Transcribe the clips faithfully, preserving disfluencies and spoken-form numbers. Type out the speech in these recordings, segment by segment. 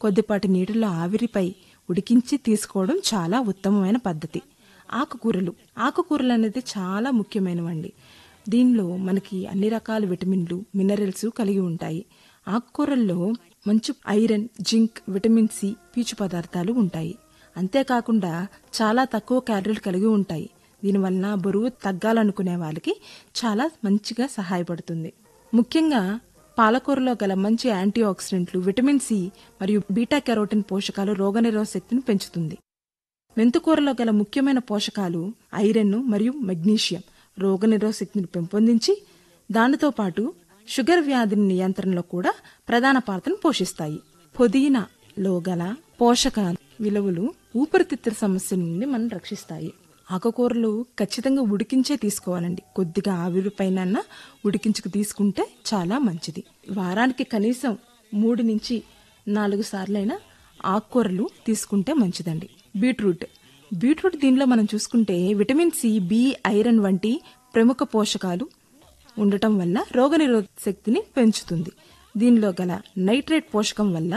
కొద్దిపాటి నీటిలో ఆవిరిపై ఉడికించి తీసుకోవడం చాలా ఉత్తమమైన పద్ధతి. ఆకుకూరలు ఆకుకూరలు అనేది చాలా ముఖ్యమైనవండి. దీనిలో మనకి అన్ని రకాల విటమిన్లు, మినరల్స్ కలిగి ఉంటాయి. ఆకుకూరల్లో మంచి ఐరన్, జింక్, విటమిన్ సి, పీచు పదార్థాలు ఉంటాయి. అంతేకాకుండా చాలా తక్కువ క్యాలరీలు కలిగి ఉంటాయి. దీనివల్ల బరువు తగ్గాలనుకునే వాళ్ళకి చాలా మంచిగా సహాయపడుతుంది. ముఖ్యంగా పాలకూరలో గల మంచి యాంటీ ఆక్సిడెంట్లు, విటమిన్ సి మరియు బీటా కెరోటిన్ పోషకాలు రోగనిరోధక శక్తిని పెంచుతుంది. మెంతుకూరలో గల ముఖ్యమైన పోషకాలు ఐరన్ మరియు మెగ్నీషియం రోగనిరోధక శక్తిని పెంపొందించి దానితో పాటు షుగర్ వ్యాధి నియంత్రణలో కూడా ప్రధాన పాత్రను పోషిస్తాయి. పుదీనాలో గల పోషక విలువలు ఊపిరితిత్తుల సమస్య నుండి మనం రక్షిస్తాయి. ఆకుకూరలు ఖచ్చితంగా ఉడికించే తీసుకోవాలండి. కొద్దిగా ఆవిరి పైన ఉడికించుకు తీసుకుంటే చాలా మంచిది. వారానికి కనీసం మూడు నుంచి నాలుగు సార్లైనా ఆకుకూరలు తీసుకుంటే మంచిదండి. బీట్రూట్ బీట్రూట్ దీనిలో మనం చూసుకుంటే విటమిన్ సి, బి, ఐరన్ వంటి ప్రముఖ పోషకాలు ఉండటం వల్ల రోగనిరోధక శక్తిని పెంచుతుంది. దీనిలో గల నైట్రేట్ పోషకం వల్ల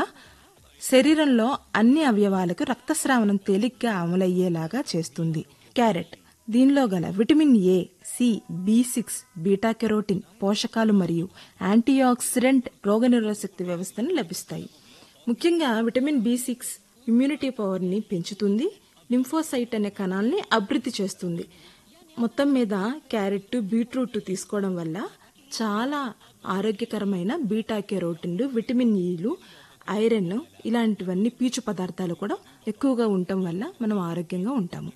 శరీరంలో అన్ని అవయవాలకు రక్తస్రావణం తేలిగ్గా అమలయ్యేలాగా చేస్తుంది. క్యారెట్ దీనిలో గల vitamin A, C, B six, beta carotene పోషకాలు మరియు యాంటీ ఆక్సిడెంట్ రోగనిరోధక శక్తి వ్యవస్థను లభిస్తాయి. ముఖ్యంగా విటమిన్ బి సిక్స్ ఇమ్యూనిటీ పవర్ని పెంచుతుంది. లింఫోసైట్ అనే కణాలని అభివృద్ధి చేస్తుంది. మొత్తం మీద క్యారెట్, బీట్రూట్ తీసుకోవడం వల్ల చాలా ఆరోగ్యకరమైన బీటా కెరోటిన్లు, విటమిన్ ఈలు, ఐరన్ ఇలాంటివన్నీ పీచు పదార్థాలు కూడా ఎక్కువగా ఉండటం వల్ల మనం ఆరోగ్యంగా ఉంటాము.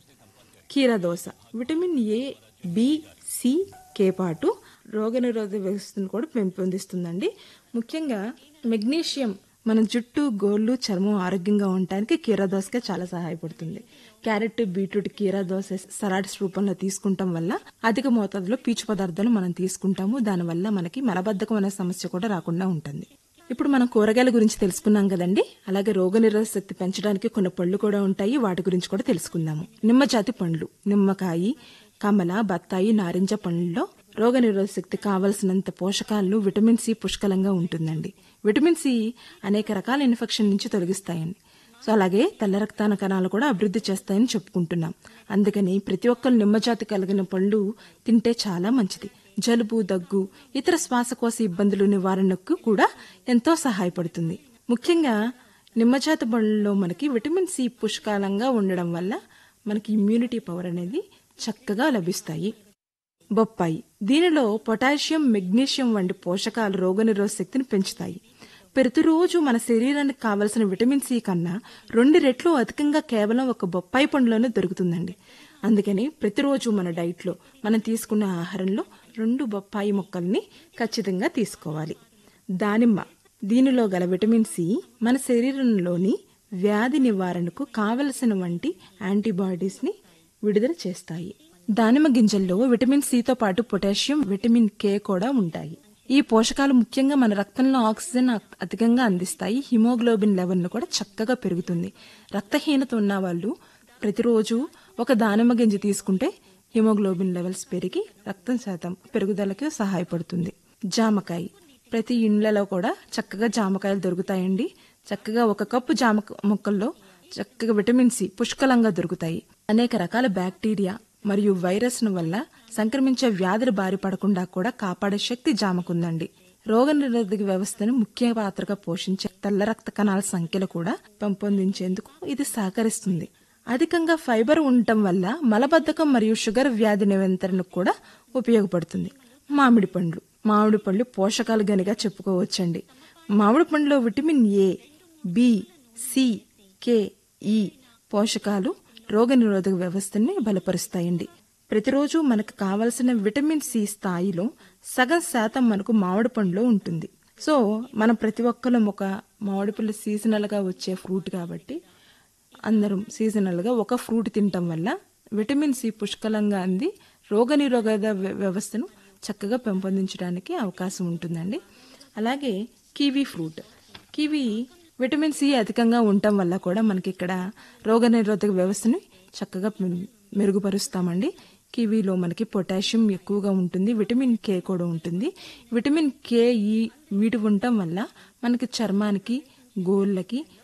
కీరదోస విటమిన్ ఏ, బి, సి, కే పాటు రోగనిరోధక వ్యవస్థను కూడా పెంపొందిస్తుందండి. ముఖ్యంగా మెగ్నీషియం మన జుట్టు, గోళ్ళు, చర్మం ఆరోగ్యంగా ఉండటానికి కీరదోసగా చాలా సహాయపడుతుంది. క్యారెట్, బీట్రూట్, కీరదోస సలాడ్స్ రూపంలో తీసుకుంటాం వల్ల అధిక మోతాదులో పీచు పదార్థాలు మనం తీసుకుంటాము. దానివల్ల మనకి మలబద్ధకం అనే సమస్య కూడా రాకుండా ఉంటుంది. ఇప్పుడు మనం కూరగాయల గురించి తెలుసుకున్నాం కదండి. అలాగే రోగనిరోధక శక్తి పెంచడానికి కొన్ని పళ్ళు కూడా ఉంటాయి. వాటి గురించి కూడా తెలుసుకుందాము. నిమ్మ జాతి పండ్లు, నిమ్మకాయ, కమల, బత్తాయి, నారింజ పండ్లలో రోగనిరోధక శక్తి కావలసినంత పోషకాలను విటమిన్ సి పుష్కలంగా ఉంటుందండి. విటమిన్ సి అనేక రకాల ఇన్ఫెక్షన్ నుంచి తొలగిస్తాయండి. సో అలాగే తెల్ల రక్తాన కణాలు కూడా అభివృద్ధి చేస్తాయని చెప్పుకుంటున్నాం. అందుకని ప్రతి ఒక్కరు నిమ్మజాతి కలిగిన పళ్ళు తింటే చాలా మంచిది. జలుబు, దగ్గు, ఇతర శ్వాసకోశ ఇబ్బందులు నివారణకు కూడా ఎంతో సహాయపడుతుంది. ముఖ్యంగా నిమ్మజాతి పళ్ళలో మనకి విటమిన్ సి పుష్కలంగా ఉండడం వల్ల మనకి ఇమ్యూనిటీ పవర్ అనేది చక్కగా లభిస్తాయి. బొప్పాయి దీనిలో పొటాషియం, మెగ్నీషియం వంటి పోషకాలు రోగనిరోధక శక్తిని పెంచుతాయి. ప్రతిరోజు మన శరీరానికి కావలసిన విటమిన్ సి కన్నా రెండు రెట్లు అధికంగా కేవలం ఒక బొప్పాయి పండులోనే దొరుకుతుందండి. అందుకని ప్రతిరోజు మన డైట్లో మనం తీసుకున్న ఆహారంలో రెండు బొప్పాయి మొక్కల్ని ఖచ్చితంగా తీసుకోవాలి. దానిమ్మ దీనిలో గల విటమిన్ సి మన శరీరంలోని వ్యాధి నివారణకు కావలసిన వంటి యాంటీబాడీస్ ని విడుదల చేస్తాయి. దానిమ్మ గింజల్లో విటమిన్ సితో పాటు పొటాషియం, విటమిన్ కే కూడా ఉంటాయి. ఈ పోషకాలు ముఖ్యంగా మన రక్తంలో ఆక్సిజన్ అధికంగా అందిస్తాయి. హిమోగ్లోబిన్ లెవెల్ కూడా చక్కగా పెరుగుతుంది. రక్తహీనత ఉన్న వాళ్ళు ప్రతిరోజు ఒక దానిమ్మ గింజ తీసుకుంటే హిమోగ్లోబిన్ లెవెల్స్ పెరిగి రక్తం శాతం పెరుగుదలకు సహాయపడుతుంది. జామకాయ ప్రతి ఇండ్లలో కూడా చక్కగా జామకాయలు దొరుకుతాయండి. చక్కగా ఒక కప్పు జామ మొక్కల్లో చక్కగా విటమిన్ సి పుష్కలంగా దొరుకుతాయి. అనేక రకాల బ్యాక్టీరియా మరియు వైరస్ వల్ల సంక్రమించే వ్యాధుల బారి పడకుండా కూడా కాపాడే శక్తి జామకుందండి. రోగనిరోధక వ్యవస్థను ముఖ్య పాత్రగా పోషించే తెల్ల రక్త కణాల సంఖ్యలు కూడా పెంపొందించేందుకు ఇది సహకరిస్తుంది. అధికంగా ఫైబర్ ఉండటం వల్ల మలబద్ధకం మరియు షుగర్ వ్యాధి నియంత్రణకు కూడా ఉపయోగపడుతుంది. మామిడి పండ్లు మామిడి పళ్ళు పోషకాలు గనిగా చెప్పుకోవచ్చండి. మామిడి పండులో విటమిన్ ఏ, బి, సి, కే, ఈ పోషకాలు రోగనిరోధక వ్యవస్థని బలపరుస్తాయండి. ప్రతిరోజు మనకు కావలసిన విటమిన్ సి స్థాయిలో సగం శాతం మనకు మామిడి పండులో ఉంటుంది. సో మనం ప్రతి ఒక్కరం ఒక మామిడి పళ్ళు సీజనల్ గా వచ్చే ఫ్రూట్ కాబట్టి అందరం సీజనల్ గా ఒక ఫ్రూట్ తినటం వల్ల విటమిన్ సి పుష్కలంగా అంది రోగనిరోధక వ్యవస్థను చక్కగా పెంపొందించడానికి అవకాశం ఉంటుందండి. అలాగే kiwi fruit kiwi vitamin C అధికంగా ఉండటం వల్ల కూడా మనకి ఇక్కడ రోగనిరోధక వ్యవస్థని చక్కగా మెరుగుపరుస్తామండి. కివీలో మనకి పొటాషియం ఎక్కువగా ఉంటుంది, విటమిన్ కే కూడా ఉంటుంది. విటమిన్ కే, ఈ వీటి ఉండటం వల్ల మనకి చర్మానికి, గోళ్ళకి